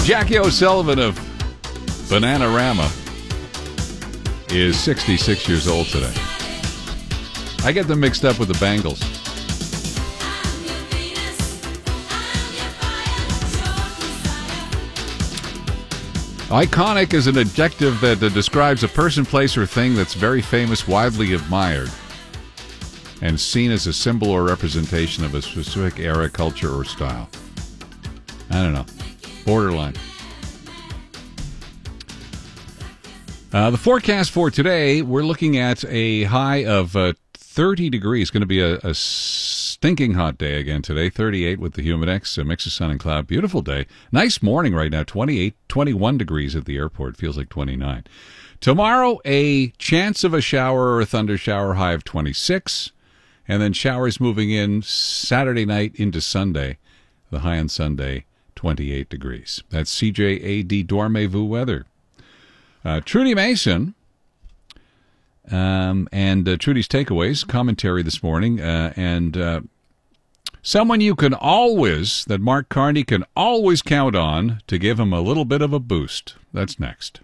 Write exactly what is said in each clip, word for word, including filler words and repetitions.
Jackie O'Sullivan of Bananarama is sixty-six years old today. I get them mixed up with the Bangles. Iconic is an adjective that uh, describes a person, place, or thing that's very famous, widely admired, and seen as a symbol or representation of a specific era, culture, or style. I don't know. Borderline. Uh, the forecast for today, we're looking at a high of uh, thirty degrees. It's going to be a, a stinking hot day again today. thirty-eight with the humidex, a mix of sun and cloud. Beautiful day. Nice morning right now. twenty-eight, twenty-one degrees at the airport. Feels like twenty-nine. Tomorrow, a chance of a shower or a thunder shower, high of twenty-six. And then showers moving in Saturday night into Sunday. The high on Sunday, twenty-eight degrees. That's C J A D Dormez-vous weather. Uh, Trudy Mason um, and uh, Trudy's Takeaways, commentary this morning, uh, and uh, someone you can always, that Mark Carney can always count on to give him a little bit of a boost. That's next.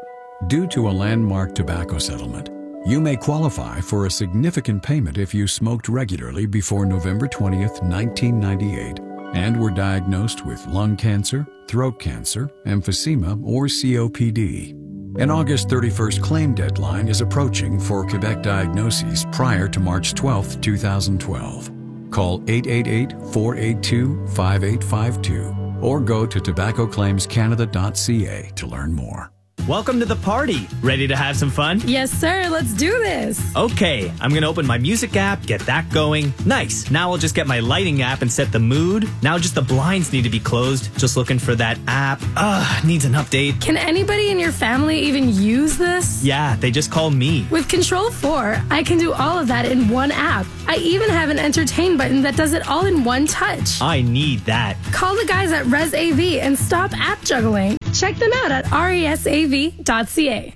Due to a landmark tobacco settlement, you may qualify for a significant payment if you smoked regularly before November twentieth, nineteen ninety-eight, and were diagnosed with lung cancer, throat cancer, emphysema, or C O P D. An August thirty-first claim deadline is approaching for Quebec diagnoses prior to March twelfth, twenty twelve. Call eight eight eight, four eight two, five eight five two or go to tobacco claims canada dot c a to learn more. Welcome to the party. Ready to have some fun? Yes, sir. Let's do this. Okay, I'm going to open my music app, get that going. Nice. Now I'll just get my lighting app and set the mood. Now just the blinds need to be closed. Just looking for that app. Ugh, needs an update. Can anybody in your family even use this? Yeah, they just call me. With Control four, I can do all of that in one app. I even have an entertain button that does it all in one touch. I need that. Call the guys at Res A V and stop app juggling. Check them out at resav dot c a.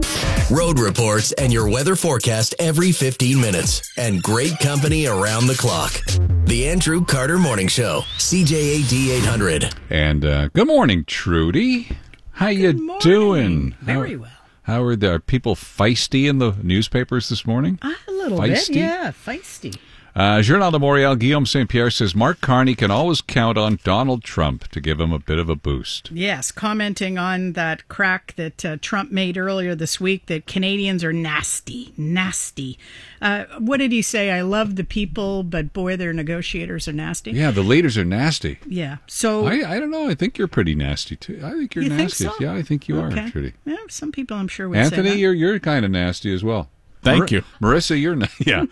Road reports and your weather forecast every fifteen minutes. And great company around the clock. The Andrew Carter Morning Show, C J A D eight hundred. And uh, good morning, Trudy. How good you morning. doing? Very how, well. How are the are people feisty in the newspapers this morning? Uh, a little feisty? bit, yeah, feisty. Uh, Journal de Montréal, Guillaume Saint Pierre says Mark Carney can always count on Donald Trump to give him a bit of a boost. Yes, commenting on that crack that uh, Trump made earlier this week that Canadians are nasty, nasty. Uh, what did he say? I love the people, but boy, their negotiators are nasty. Yeah, the leaders are nasty. Yeah, so... I, I don't know. I think you're pretty nasty, too. I think you're you nasty. Think so? Yeah, I think you okay. are, Trudy. Yeah, some people I'm sure would Anthony, say that. you're you're kind of nasty as well. Thank Mar- you. Marissa, you're... Na- yeah.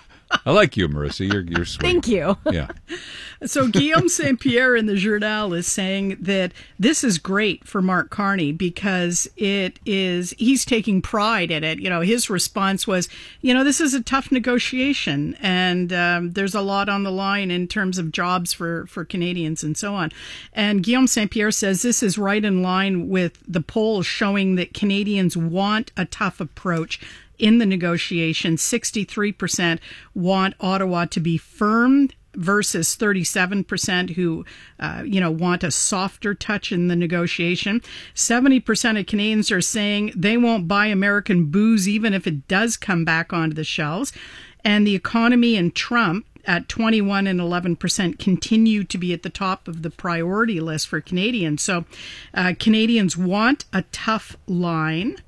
I like you, Marissa. You're you're sweet. Thank you. Yeah. So Guillaume Saint Pierre in the Journal is saying that this is great for Mark Carney because it is, he's taking pride in it. You know, his response was, you know, this is a tough negotiation and um, there's a lot on the line in terms of jobs for, for Canadians and so on. And Guillaume Saint Pierre says this is right in line with the polls showing that Canadians want a tough approach in the negotiation. Sixty-three percent want Ottawa to be firm versus thirty-seven percent who, uh, you know, want a softer touch in the negotiation. seventy percent of Canadians are saying they won't buy American booze even if it does come back onto the shelves. And the economy and Trump at twenty-one and eleven percent continue to be at the top of the priority list for Canadians. So uh, Canadians want a tough line.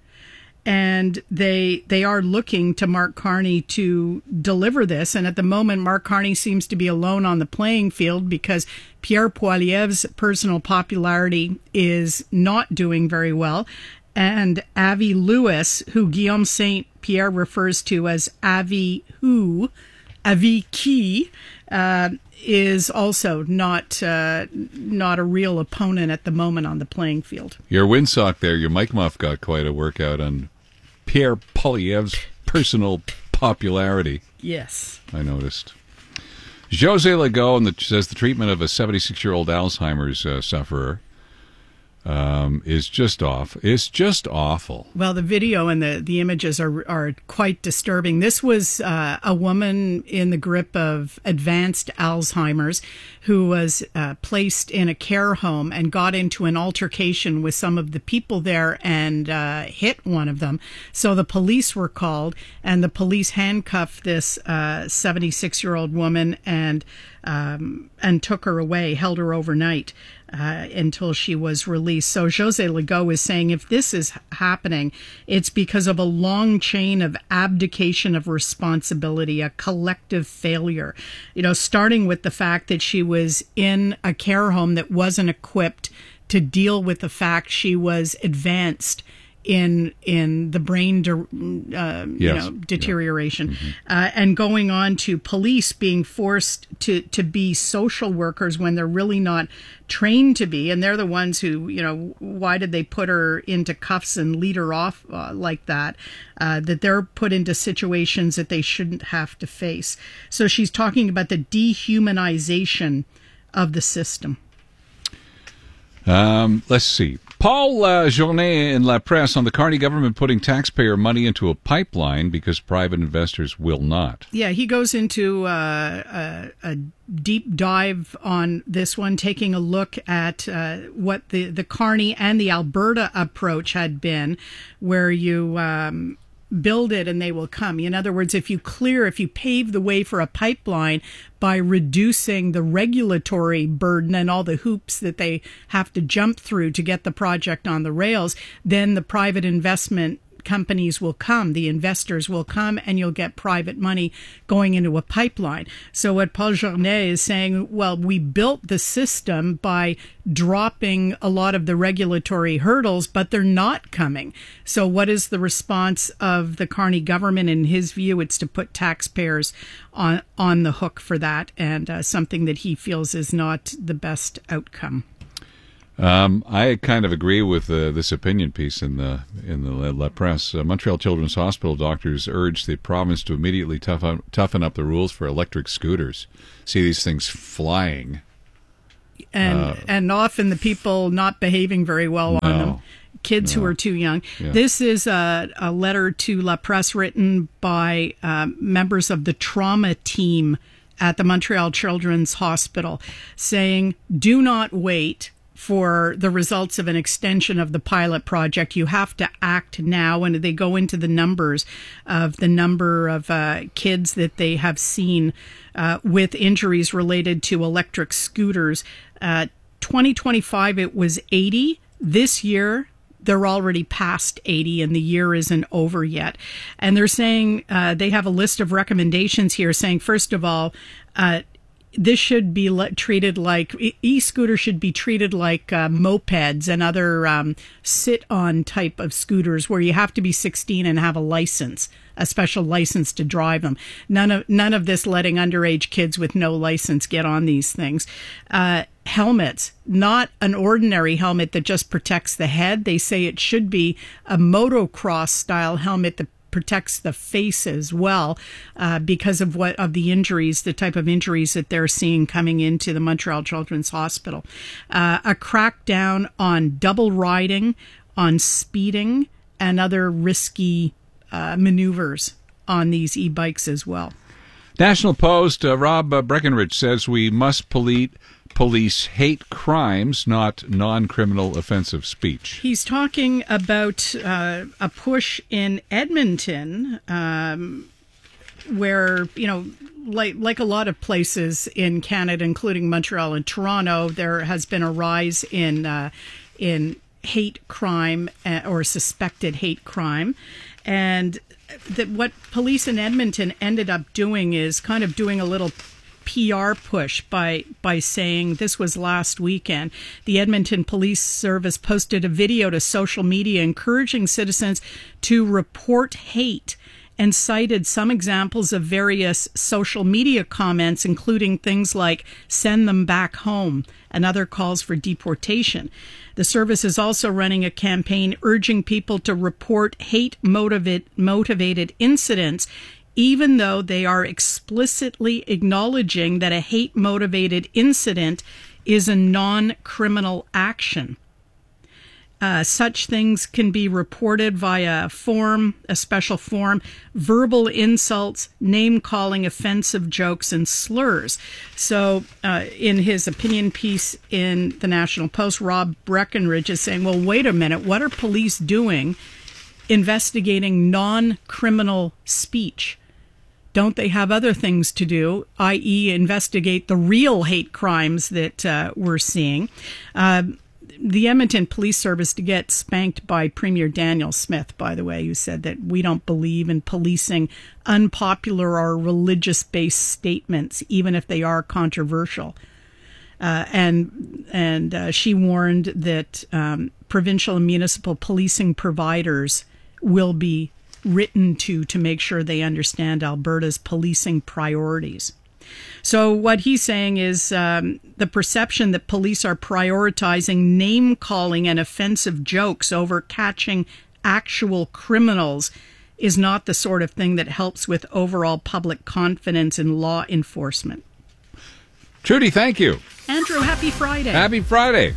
And they they are looking to Mark Carney to deliver this. And at the moment, Mark Carney seems to be alone on the playing field because Pierre Poilievre's personal popularity is not doing very well. And Avi Lewis, who Guillaume Saint Pierre refers to as Avi who, Avi qui, uh, is also not uh, not a real opponent at the moment on the playing field. Your windsock there, your Mike Muff got quite a workout on Pierre Poilievre's personal popularity. Yes. I noticed. José Legault and the, says the treatment of a seventy-six-year-old Alzheimer's uh, sufferer um, is just off. It's just awful. Well, the video and the, the images are are quite disturbing. This was uh, a woman in the grip of advanced Alzheimer's who was uh, placed in a care home and got into an altercation with some of the people there and uh, hit one of them. So the police were called, and the police handcuffed this uh, seventy-six-year-old woman and um, and took her away, held her overnight. Uh, until she was released. So Jose Legault is saying if this is happening, it's because of a long chain of abdication of responsibility, a collective failure. You know, starting with the fact that she was in a care home that wasn't equipped to deal with the fact she was advanced in in the brain de, uh, you yes. know deterioration, yeah. mm-hmm. uh, and going on to police being forced to to be social workers when they're really not trained to be, and they're the ones who, you know, why did they put her into cuffs and lead her off uh, like that? Uh, that they're put into situations that they shouldn't have to face. So she's talking about the dehumanization of the system. Um, let's see. Paul uh, Journet in La Presse on the Carney government putting taxpayer money into a pipeline because private investors will not. Yeah, he goes into uh, a, a deep dive on this one, taking a look at uh, what the, the Carney and the Alberta approach had been, where you um, build it and they will come. In other words, if you clear, if you pave the way for a pipeline by reducing the regulatory burden and all the hoops that they have to jump through to get the project on the rails, then the private investment companies will come, the investors will come, and you'll get private money going into a pipeline. So what Paul Journet is saying, well, we built the system by dropping a lot of the regulatory hurdles, but they're not coming. So what is the response of the Carney government? In his view, it's to put taxpayers on on the hook for that, and uh, something that he feels is not the best outcome. Um, I kind of agree with uh, this opinion piece in the in the La Presse. Uh, Montreal Children's Hospital doctors urged the province to immediately toughen, toughen up the rules for electric scooters. See these things flying. And uh, and often the people not behaving very well no, on them. Kids no. who are too young. Yeah. This is a, a letter to La Presse written by um, members of the trauma team at the Montreal Children's Hospital, saying, do not wait for the results of an extension of the pilot project. You have to act now. And they go into the numbers of the number of uh, kids that they have seen uh, with injuries related to electric scooters. Uh, twenty twenty-five, it was eighty. This year, they're already past eighty, and the year isn't over yet. And they're saying, uh, they have a list of recommendations here saying, first of all, uh, this should be le- treated like, e-scooters should be treated like uh, mopeds and other um, sit-on type of scooters where you have to be sixteen and have a license, a special license to drive them. None of none of this letting underage kids with no license get on these things. Uh, helmets, not an ordinary helmet that just protects the head. They say it should be a motocross-style helmet that protects the face as well, uh, because of what of the injuries, the type of injuries that they're seeing coming into the Montreal Children's Hospital. Uh, a crackdown on double riding, on speeding, and other risky uh, maneuvers on these e-bikes as well. National Post, uh, Rob uh, Breckenridge says we must police police hate crimes, not non-criminal offensive speech. He's talking about uh, a push in Edmonton, um, where, you know, like like a lot of places in Canada, including Montreal and Toronto, there has been a rise in uh, in hate crime uh, or suspected hate crime, and that what police in Edmonton ended up doing is kind of doing a little P R push by by saying, this was last weekend, the Edmonton Police Service posted a video to social media encouraging citizens to report hate and cited some examples of various social media comments, including things like send them back home and other calls for deportation. The service is also running a campaign urging people to report hate motivate, motivated incidents, even though they are explicitly acknowledging that a hate-motivated incident is a non-criminal action. Uh, such things can be reported via a form, a special form, verbal insults, name-calling, offensive jokes, and slurs. So uh, in his opinion piece in the National Post, Rob Breckenridge is saying, well, wait a minute, what are police doing investigating non-criminal speech? Don't they have other things to do, that is investigate the real hate crimes that uh, we're seeing? Uh, The Edmonton Police Service to get spanked by Premier Daniel Smith, by the way, who said that we don't believe in policing unpopular or religious-based statements, even if they are controversial. Uh, and and uh, she warned that um, provincial and municipal policing providers will be written to to make sure they understand Alberta's policing priorities. So what he's saying is um, the perception that police are prioritizing name-calling and offensive jokes over catching actual criminals is not the sort of thing that helps with overall public confidence in law enforcement. Trudy, thank you. Andrew, happy Friday. Happy Friday.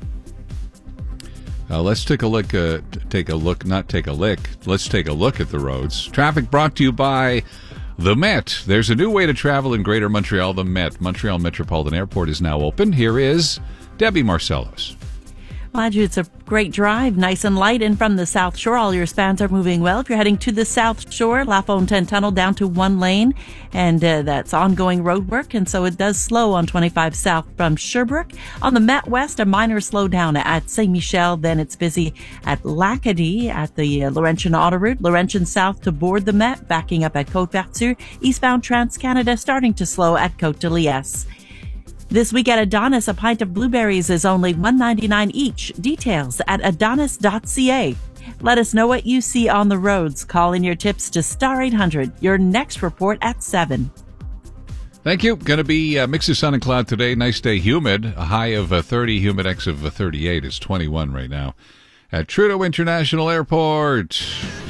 Uh, let's take a look, uh, t- take a look, not take a lick. Let's take a look at the roads. Traffic brought to you by the Met. There's a new way to travel in Greater Montreal, the Met. Montreal Metropolitan Airport is now open. Here is Debbie Marcellos. Well, Andrew, it's a great drive, nice and light. And from the South Shore, all your spans are moving well. If you're heading to the South Shore, La Fontaine Tunnel down to one lane, and uh, that's ongoing road work. And so it does slow on twenty-five South from Sherbrooke. On the Met West, a minor slowdown at Saint Michel. Then it's busy at Lacadie at the uh, Laurentian Autoroute. Laurentian South to board the Met, backing up at Côte-Vertu. Eastbound Trans-Canada starting to slow at Côte de Liesse. This week at Adonis, a pint of blueberries is only one dollar ninety-nine each. Details at adonis dot c a. Let us know what you see on the roads. Call in your tips to Star eight hundred. Your next report at seven. Thank you. Going to be a mix of sun and cloud today. Nice day, humid. A high of uh, thirty, humidex of uh, thirty-eight. It's twenty-one right now at Trudeau International Airport.